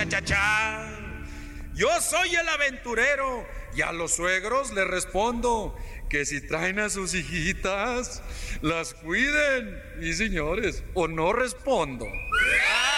cha, cha. Yo soy el aventurero y a los suegros les respondo que si traen a sus hijitas, las cuiden. Y señores, o no respondo.